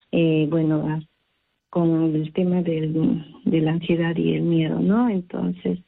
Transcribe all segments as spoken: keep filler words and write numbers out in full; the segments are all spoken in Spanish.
eh, bueno, a- con el tema del, de la ansiedad y el miedo, ¿no? Entonces,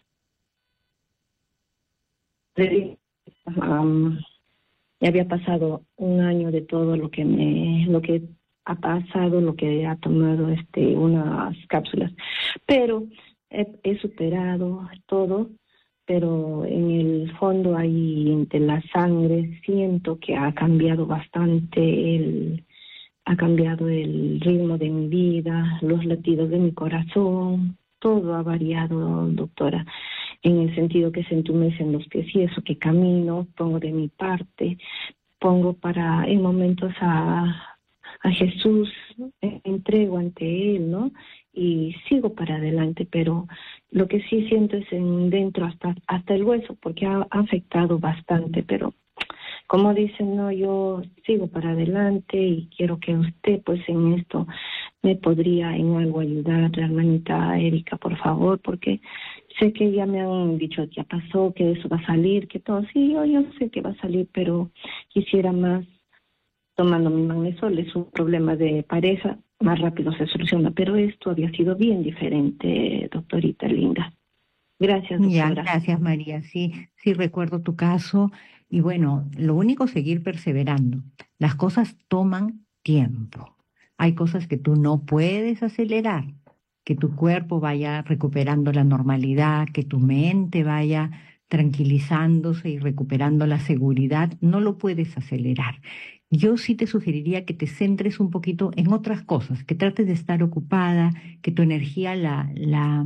um, ya había pasado un año de todo lo que me, lo que ha pasado, lo que ha tomado este unas cápsulas, pero he, he superado todo, pero en el fondo ahí de la sangre siento que ha cambiado bastante el, ha cambiado el ritmo de mi vida, los latidos de mi corazón, todo ha variado, doctora, en el sentido que se entumecen los pies y eso, que camino, pongo de mi parte, pongo para en momentos a, a Jesús, eh, entrego ante Él, ¿no? Y sigo para adelante, pero lo que sí siento es en dentro hasta hasta el hueso, porque ha, ha afectado bastante, pero como dicen, no, yo sigo para adelante y quiero que usted, pues en esto, me podría en algo ayudar, la hermanita Erika, por favor, porque sé que ya me han dicho, ya pasó, que eso va a salir, que todo, sí, yo, yo sé que va a salir, pero quisiera más tomando mi magnesol, es un problema de pareja, más rápido se soluciona, pero esto había sido bien diferente, doctorita linda. Gracias, Ya, doctora. gracias María. Sí, sí recuerdo tu caso y bueno, lo único es seguir perseverando. Las cosas toman tiempo. Hay cosas que tú no puedes acelerar, que tu cuerpo vaya recuperando la normalidad, que tu mente vaya tranquilizándose y recuperando la seguridad, no lo puedes acelerar. Yo sí te sugeriría que te centres un poquito en otras cosas, que trates de estar ocupada, que tu energía la, la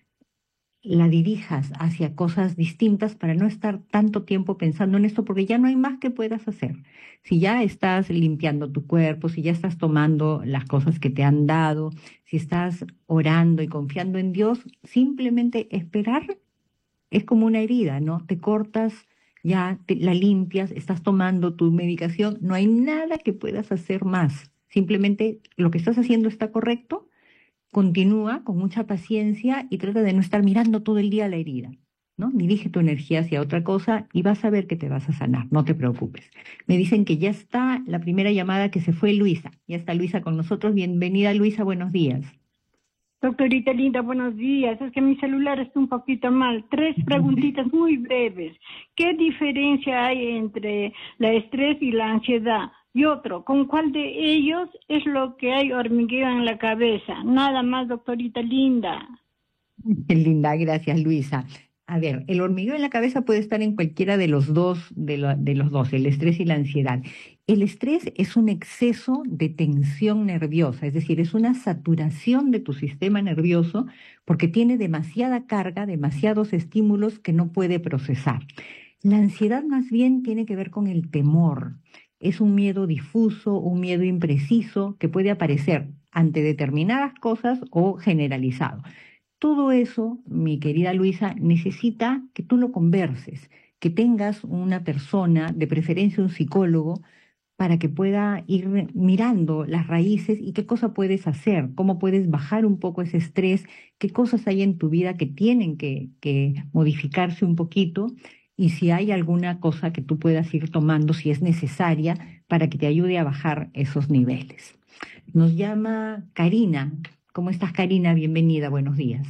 la dirijas hacia cosas distintas para no estar tanto tiempo pensando en esto, porque ya no hay más que puedas hacer. Si ya estás limpiando tu cuerpo, si ya estás tomando las cosas que te han dado, si estás orando y confiando en Dios, simplemente esperar es como una herida, ¿no? Te cortas, ya te- la limpias, estás tomando tu medicación, no hay nada que puedas hacer más. Simplemente lo que estás haciendo está correcto. Continúa con mucha paciencia y trata de no estar mirando todo el día la herida, ¿no? Dirige tu energía hacia otra cosa y vas a ver que te vas a sanar, no te preocupes. Me dicen que ya está la primera llamada que se fue Luisa. Ya está Luisa con nosotros. Bienvenida Luisa, buenos días. Doctorita linda, buenos días. Es que mi celular está un poquito mal. Tres preguntitas muy breves. ¿Qué diferencia hay entre la estrés y la ansiedad? Y otro, ¿con cuál de ellos es lo que hay hormigueo en la cabeza? Nada más, doctorita linda. Qué linda, gracias Luisa. A ver, el hormigueo en la cabeza puede estar en cualquiera de los dos, de, lo- de los dos, el estrés y la ansiedad. El estrés es un exceso de tensión nerviosa, es decir, es una saturación de tu sistema nervioso porque tiene demasiada carga, demasiados estímulos que no puede procesar. La ansiedad más bien tiene que ver con el temor. Es un miedo difuso, un miedo impreciso que puede aparecer ante determinadas cosas o generalizado. Todo eso, mi querida Luisa, necesita que tú lo converses, que tengas una persona, de preferencia un psicólogo, para que pueda ir mirando las raíces y qué cosa puedes hacer, cómo puedes bajar un poco ese estrés, qué cosas hay en tu vida que tienen que, que modificarse un poquito y si hay alguna cosa que tú puedas ir tomando, si es necesaria, para que te ayude a bajar esos niveles. Nos llama Karina. ¿Cómo estás, Karina? Bienvenida, buenos días.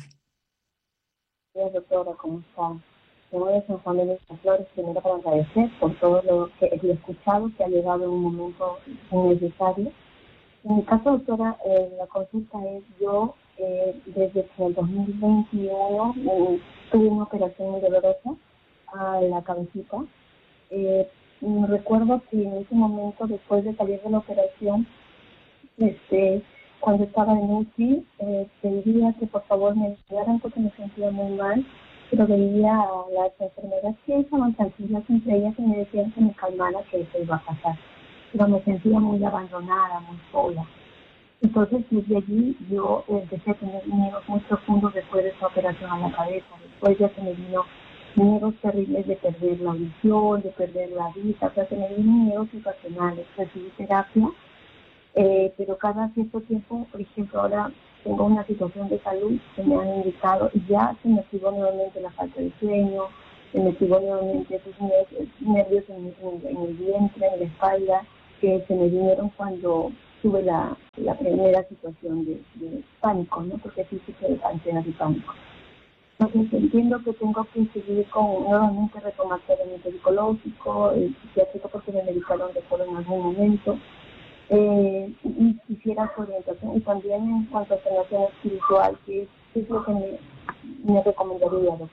Hola doctora, ¿cómo está? Tengo de San Juan de las Flores, primero para agradecer por todo lo que he escuchado, que ha llegado en un momento innecesario. En mi caso, doctora, eh, la consulta es yo, eh, desde que el dos mil veintiuno eh, tuve una operación muy dolorosa a la cabecita. Eh, me recuerdo que en ese momento, después de salir de la operación, este, cuando estaba en U C I, eh, pedía que por favor me ayudaran porque me sentía muy mal, pero veía a las enfermeras que estaban tranquilas entre ellas y me decían que me calmara, que eso iba a pasar. Pero me sentía muy abandonada, muy sola. Entonces, desde allí yo empecé a tener miedos muy profundos después de esa operación a la cabeza. Después ya se me vino miedos terribles de perder la visión, de perder la vista, o sea, se me vino miedos situacionales. Recibí terapia. Eh, pero cada cierto tiempo, por ejemplo, ahora tengo una situación de salud que me han indicado y ya se me activó nuevamente la falta de sueño, se me activó nuevamente esos nervios en, en, en el vientre, en la espalda, que se me vinieron cuando tuve la, la primera situación de, de pánico, ¿no? Porque sí sufrí de ansiedad y pánico. Entonces entiendo que tengo que seguir con nuevamente retomar tratamiento psicológico, el psiquiátrico, porque me medicaron de todo en algún momento. Eh, y quisiera su orientación, y también en cuanto a sanación espiritual, que es, es lo que me, me recomendaría, doctor.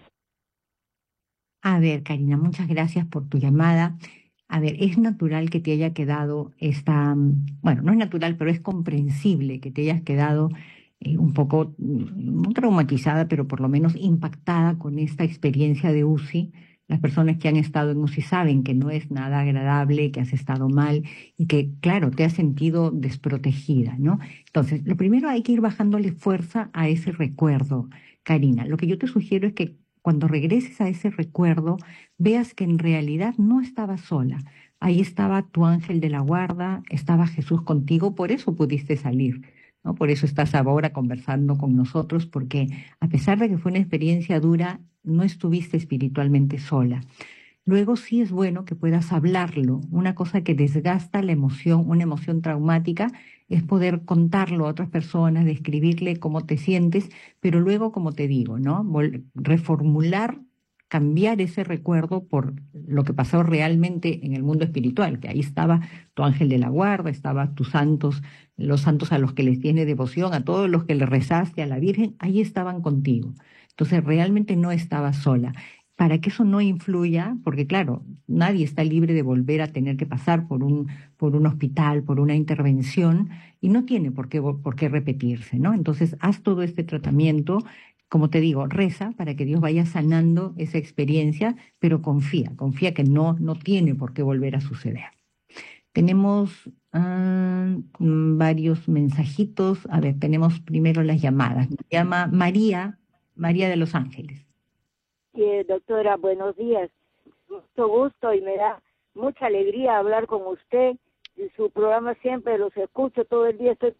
A ver, Karina, muchas gracias por tu llamada. A ver, es natural que te haya quedado esta, mm, bueno, no es natural, pero es comprensible que te hayas quedado eh, un poco, mm, no traumatizada, pero por lo menos impactada con esta experiencia de U C I. Las personas que han estado en U C I saben que no es nada agradable, que has estado mal y que, claro, te has sentido desprotegida, ¿no? Entonces, lo primero hay que ir bajándole fuerza a ese recuerdo, Karina. Lo que yo te sugiero es que cuando regreses a ese recuerdo, veas que en realidad no estabas sola. Ahí estaba tu ángel de la guarda, estaba Jesús contigo, por eso pudiste salir, ¿no? Por eso estás ahora conversando con nosotros, porque a pesar de que fue una experiencia dura, no estuviste espiritualmente sola. Luego sí es bueno que puedas hablarlo. Una cosa que desgasta la emoción, una emoción traumática, es poder contarlo a otras personas, describirle cómo te sientes, pero luego, como te digo, ¿no? Vol- reformular, cambiar ese recuerdo por lo que pasó realmente en el mundo espiritual, que ahí estaba tu ángel de la guarda, estaban tus santos, los santos a los que les tienes devoción, a todos los que le rezaste, a la Virgen, ahí estaban contigo. Entonces realmente no estabas sola. Para que eso no influya, porque claro, nadie está libre de volver a tener que pasar por un, por un hospital, por una intervención, y no tiene por qué, por qué repetirse, ¿no? Entonces, haz todo este tratamiento, como te digo, reza para que Dios vaya sanando esa experiencia, pero confía, confía que no, no tiene por qué volver a suceder. Tenemos ah, mm, varios mensajitos. A ver, tenemos primero las llamadas. Me llama María, María de Los Ángeles. Sí, doctora, buenos días. Mucho gusto y me da mucha alegría hablar con usted. Y su programa siempre los escucho todo el día. Estoy...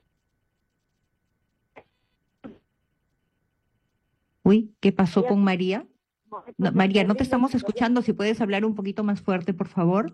Uy, ¿qué pasó Ya, con María? No, María, no te estamos escuchando. Si puedes hablar un poquito más fuerte, por favor.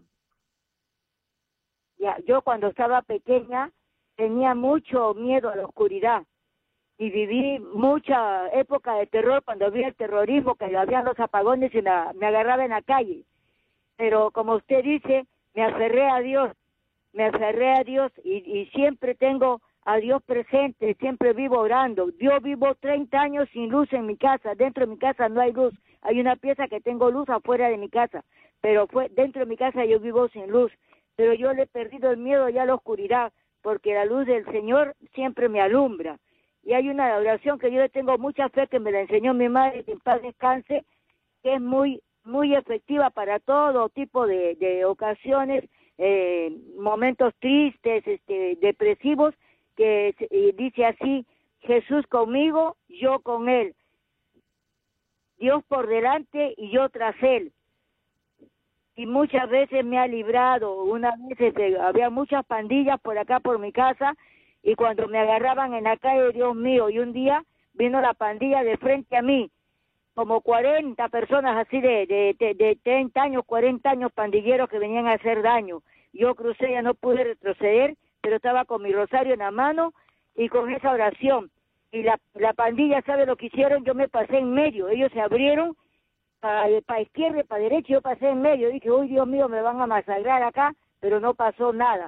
ya, yo cuando estaba pequeña tenía mucho miedo a la oscuridad y viví mucha época de terror cuando había el terrorismo, que había los apagones y me, me agarraba en la calle. Pero como usted dice, me aferré a Dios, me aferré a Dios y, y siempre tengo a Dios presente, siempre vivo orando. Yo vivo treinta años sin luz en mi casa, dentro de mi casa no hay luz, hay una pieza que tengo luz afuera de mi casa, pero fue dentro de mi casa yo vivo sin luz, pero yo le he perdido el miedo ya a la oscuridad, porque la luz del Señor siempre me alumbra. Y hay una oración que yo le tengo mucha fe, que me la enseñó mi madre, que en paz descanse, que es muy muy efectiva para todo tipo de, de ocasiones, eh, momentos tristes, este, depresivos, que eh, dice así: Jesús conmigo, yo con él, Dios por delante y yo tras él. Y muchas veces me ha librado. Una vez este, había muchas pandillas por acá por mi casa, y cuando me agarraban en la calle, Dios mío, y un día vino la pandilla de frente a mí, como cuarenta personas así de, de, de, de treinta años, cuarenta años, pandilleros que venían a hacer daño. Yo crucé, ya no pude retroceder, pero estaba con mi rosario en la mano y con esa oración. Y la, la pandilla, ¿sabe lo que hicieron? Yo me pasé en medio. Ellos se abrieron para pa izquierda y para derecha, yo pasé en medio. Dije, uy, Dios mío, me van a masacrar acá, pero no pasó nada.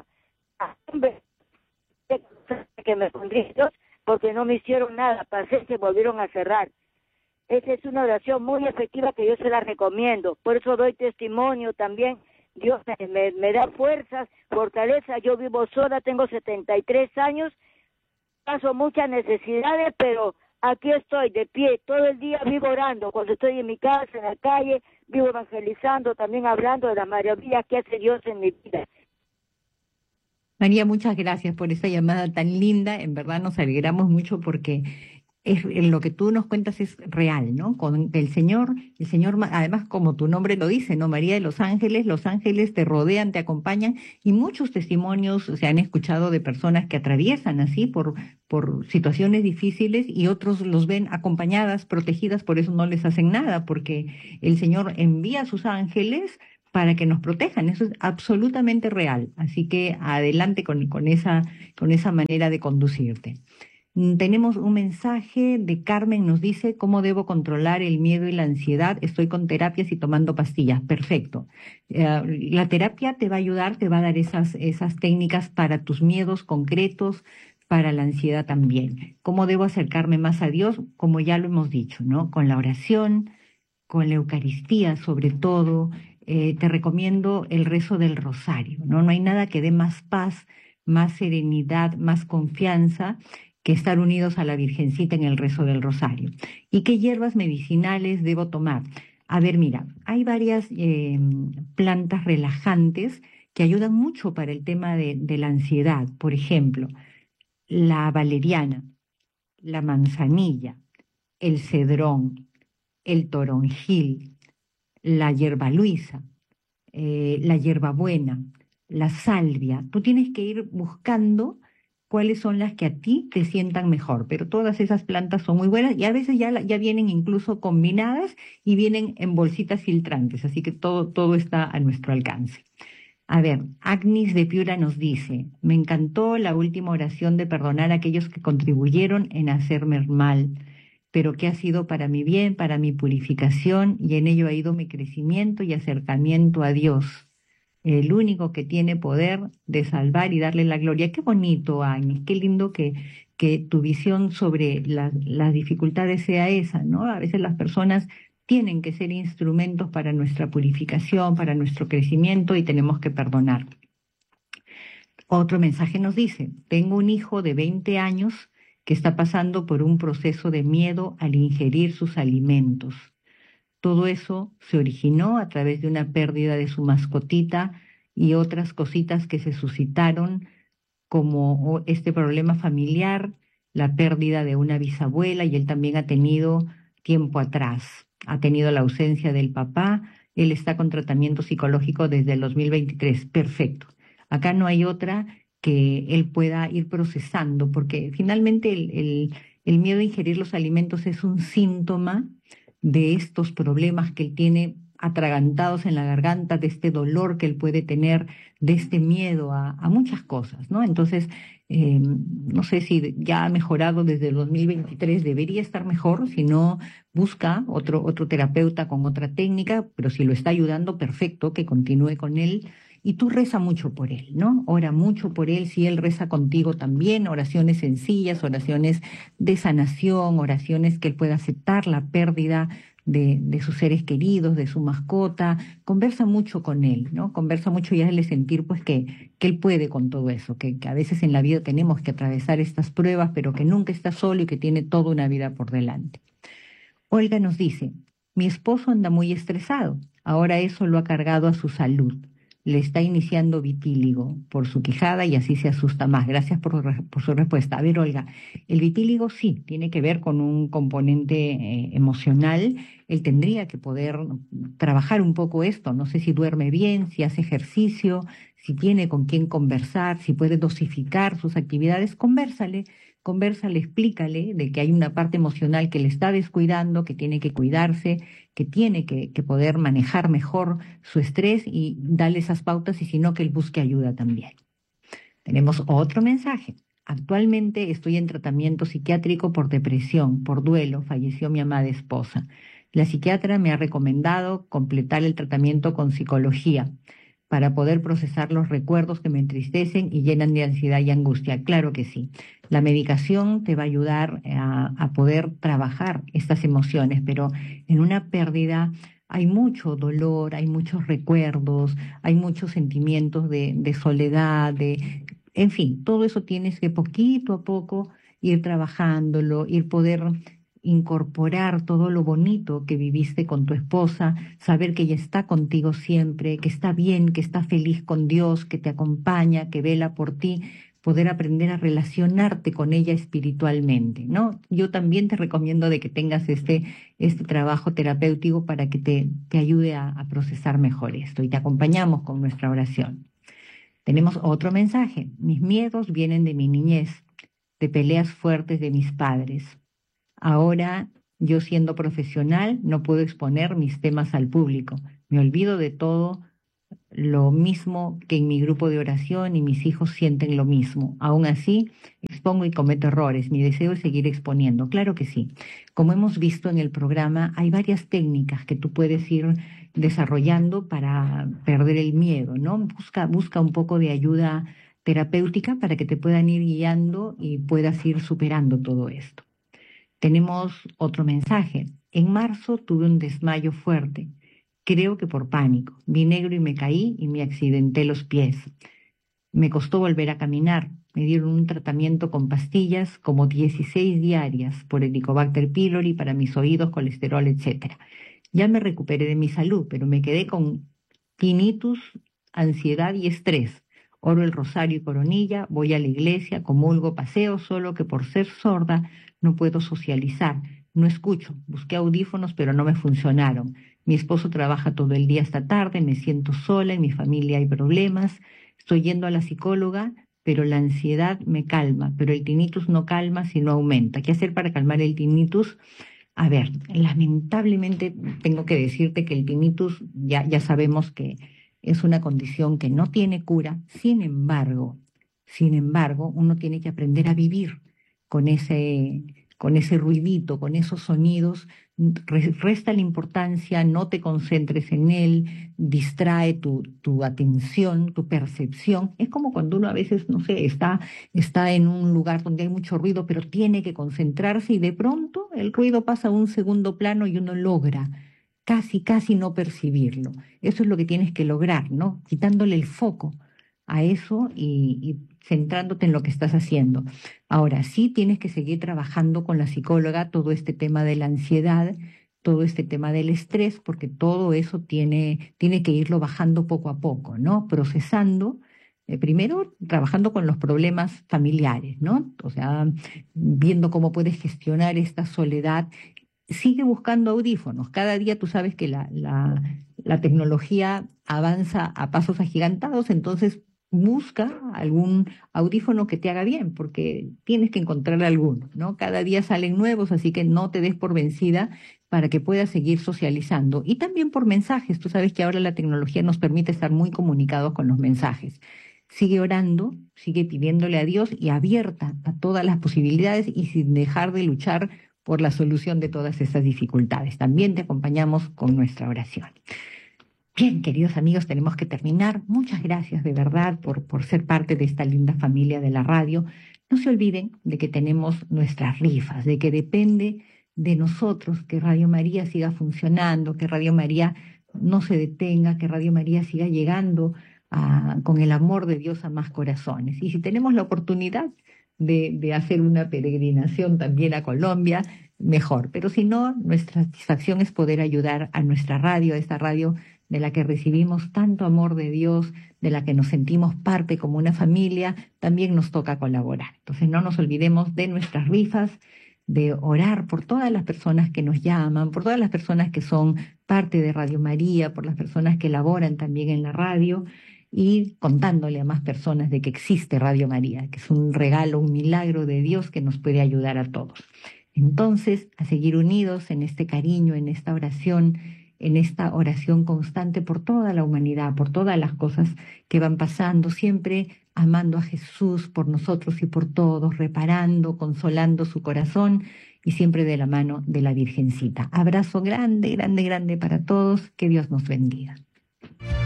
Que me pondría Dios, porque no me hicieron nada. Pasé, se volvieron a cerrar. Esa es una oración muy efectiva que yo se la recomiendo. Por eso doy testimonio también. Dios me, me, me da fuerzas, fortaleza. Yo vivo sola, tengo setenta y tres años, paso muchas necesidades, pero aquí estoy de pie. Todo el día vivo orando. Cuando estoy en mi casa, en la calle, vivo evangelizando, también hablando de las maravillas que hace Dios en mi vida. María, muchas gracias por esa llamada tan linda. En verdad nos alegramos mucho porque es, lo que tú nos cuentas es real, ¿no? Con el Señor, el Señor, además, como tu nombre lo dice, ¿no? María de los Ángeles, los ángeles te rodean, te acompañan, y muchos testimonios se han escuchado de personas que atraviesan así por, por situaciones difíciles, y otros los ven acompañadas, protegidas, por eso no les hacen nada, porque el Señor envía a sus ángeles para que nos protejan. Eso es absolutamente real. Así que adelante con, con esa, con esa manera de conducirte. Mm, Tenemos un mensaje de Carmen, nos dice, ¿cómo debo controlar el miedo y la ansiedad? Estoy con terapias y tomando pastillas. Perfecto. Eh, la terapia te va a ayudar, te va a dar esas, esas técnicas para tus miedos concretos, para la ansiedad también. ¿Cómo debo acercarme más a Dios? Como ya lo hemos dicho, ¿no? Con la oración, con la Eucaristía sobre todo. Eh, te recomiendo el rezo del rosario, ¿no? No hay nada que dé más paz, más serenidad, más confianza que estar unidos a la Virgencita en el rezo del rosario. ¿Y qué hierbas medicinales debo tomar? A ver, mira, hay varias eh, plantas relajantes que ayudan mucho para el tema de, de la ansiedad. Por ejemplo, la valeriana, la manzanilla, el cedrón, el toronjil, la hierbaluisa, eh, la hierbabuena, la salvia. Tú tienes que ir buscando cuáles son las que a ti te sientan mejor, pero todas esas plantas son muy buenas y a veces ya, la- ya vienen incluso combinadas y vienen en bolsitas filtrantes, así que todo, todo está a nuestro alcance. A ver, Agnis de Piura nos dice, me encantó la última oración de perdonar a aquellos que contribuyeron en hacerme mal, pero que ha sido para mi bien, para mi purificación, y en ello ha ido mi crecimiento y acercamiento a Dios, el único que tiene poder de salvar y darle la gloria. Qué bonito, Agnis, qué lindo que, que tu visión sobre las, las dificultades sea esa, ¿no? A veces las personas tienen que ser instrumentos para nuestra purificación, para nuestro crecimiento y tenemos que perdonar. Otro mensaje nos dice, tengo un hijo de veinte años que está pasando por un proceso de miedo al ingerir sus alimentos. Todo eso se originó a través de una pérdida de su mascotita y otras cositas que se suscitaron como este problema familiar, la pérdida de una bisabuela, y él también ha tenido tiempo atrás, ha tenido la ausencia del papá, él está con tratamiento psicológico desde el dos mil veintitrés. Perfecto. Acá no hay otra que él pueda ir procesando, porque finalmente el, el, el miedo a ingerir los alimentos es un síntoma de estos problemas que él tiene atragantados en la garganta, de este dolor que él puede tener, de este miedo a, a muchas cosas, ¿no? Entonces, eh, no sé si ya ha mejorado desde el dos mil veintitrés, debería estar mejor, si no, busca otro, otro terapeuta con otra técnica, pero si lo está ayudando, perfecto, que continúe con él. Y tú reza mucho por él, ¿no? Ora mucho por él, si él reza contigo también, oraciones sencillas, oraciones de sanación, oraciones que él pueda aceptar la pérdida de, de sus seres queridos, de su mascota. Conversa mucho con él, ¿no? Conversa mucho y hazle sentir pues que, que él puede con todo eso, que, que a veces en la vida tenemos que atravesar estas pruebas, pero que nunca está solo y que tiene toda una vida por delante. Olga nos dice, mi esposo anda muy estresado, ahora eso lo ha cargado a su salud. Le está iniciando vitíligo por su quijada y así se asusta más. Gracias por, re- por su respuesta. A ver, Olga, el vitíligo sí tiene que ver con un componente eh, emocional. Él tendría que poder trabajar un poco esto. No sé si duerme bien, si hace ejercicio, si tiene con quién conversar, si puede dosificar sus actividades. Convérsale, convérsale, explícale de que hay una parte emocional que le está descuidando, que tiene que cuidarse, que tiene que, que poder manejar mejor su estrés y darle esas pautas, y si no, que él busque ayuda también. Tenemos otro mensaje. Actualmente estoy en tratamiento psiquiátrico por depresión, por duelo, falleció mi amada esposa. La psiquiatra me ha recomendado completar el tratamiento con psicología para poder procesar los recuerdos que me entristecen y llenan de ansiedad y angustia. Claro que sí. La medicación te va a ayudar a, a poder trabajar estas emociones, pero en una pérdida hay mucho dolor, hay muchos recuerdos, hay muchos sentimientos de, de soledad, de, en fin, todo eso tienes que poquito a poco ir trabajándolo, ir poder incorporar todo lo bonito que viviste con tu esposa, saber que ella está contigo siempre, que está bien, que está feliz con Dios, que te acompaña, que vela por ti, poder aprender a relacionarte con ella espiritualmente, ¿no? Yo también te recomiendo de que tengas este, este trabajo terapéutico para que te, te ayude a, a procesar mejor esto, y te acompañamos con nuestra oración. Tenemos otro mensaje. Mis miedos vienen de mi niñez, de peleas fuertes de mis padres. Ahora, yo siendo profesional, no puedo exponer mis temas al público. Me olvido de todo lo mismo que en mi grupo de oración y mis hijos sienten lo mismo. Aún así, expongo y cometo errores. Mi deseo es seguir exponiendo. Claro que sí. Como hemos visto en el programa, hay varias técnicas que tú puedes ir desarrollando para perder el miedo, ¿no? Busca, busca un poco de ayuda terapéutica para que te puedan ir guiando y puedas ir superando todo esto. Tenemos otro mensaje. En marzo tuve un desmayo fuerte. Creo que por pánico. Vi negro y me caí y me accidenté los pies. Me costó volver a caminar. Me dieron un tratamiento con pastillas como dieciséis diarias por Helicobacter pylori para mis oídos, colesterol, etcétera. Ya me recuperé de mi salud, pero me quedé con tinnitus, ansiedad y estrés. Oro el rosario y coronilla, voy a la iglesia, comulgo, paseo, solo que por ser sorda no puedo socializar. No escucho. Busqué audífonos, pero no me funcionaron. Mi esposo trabaja todo el día hasta tarde, me siento sola, en mi familia hay problemas. Estoy yendo a la psicóloga, pero la ansiedad me calma, pero el tinnitus no calma, sino aumenta. ¿Qué hacer para calmar el tinnitus? A ver, lamentablemente tengo que decirte que el tinnitus ya, ya sabemos que es una condición que no tiene cura. Sin embargo, sin embargo, uno tiene que aprender a vivir con ese, con ese ruidito, con esos sonidos. Resta la importancia, no te concentres en él, distrae tu, tu atención, tu percepción. Es como cuando uno a veces, no sé, está, está en un lugar donde hay mucho ruido, pero tiene que concentrarse y de pronto el ruido pasa a un segundo plano y uno logra casi, casi no percibirlo. Eso es lo que tienes que lograr, ¿no? Quitándole el foco a eso y, y centrándote en lo que estás haciendo. Ahora, sí tienes que seguir trabajando con la psicóloga todo este tema de la ansiedad, todo este tema del estrés, porque todo eso tiene, tiene que irlo bajando poco a poco, ¿no? Procesando, eh, primero trabajando con los problemas familiares, ¿no? O sea, viendo cómo puedes gestionar esta soledad. Sigue buscando audífonos. Cada día tú sabes que la, la, la tecnología avanza a pasos agigantados, entonces busca algún audífono que te haga bien, porque tienes que encontrar alguno, ¿no? Cada día salen nuevos, así que no te des por vencida para que puedas seguir socializando. Y también por mensajes. Tú sabes que ahora la tecnología nos permite estar muy comunicados con los mensajes. Sigue orando, sigue pidiéndole a Dios y abierta a todas las posibilidades y sin dejar de luchar por la solución de todas estas dificultades. También te acompañamos con nuestra oración. Bien, queridos amigos, tenemos que terminar. Muchas gracias de verdad por, por ser parte de esta linda familia de la radio. No se olviden de que tenemos nuestras rifas, de que depende de nosotros que Radio María siga funcionando, que Radio María no se detenga, que Radio María siga llegando a, con el amor de Dios a más corazones. Y si tenemos la oportunidad De, de hacer una peregrinación también a Colombia, mejor. Pero si no, nuestra satisfacción es poder ayudar a nuestra radio, a esta radio de la que recibimos tanto amor de Dios, de la que nos sentimos parte como una familia, también nos toca colaborar. Entonces no nos olvidemos de nuestras rifas, de orar por todas las personas que nos llaman, por todas las personas que son parte de Radio María, por las personas que laboran también en la radio, y contándole a más personas de que existe Radio María, que es un regalo, un milagro de Dios que nos puede ayudar a todos. Entonces, a seguir unidos en este cariño, en esta oración, en esta oración constante por toda la humanidad, por todas las cosas que van pasando, siempre amando a Jesús por nosotros y por todos, reparando, consolando su corazón y siempre de la mano de la Virgencita. Abrazo grande, grande, grande para todos. Que Dios nos bendiga.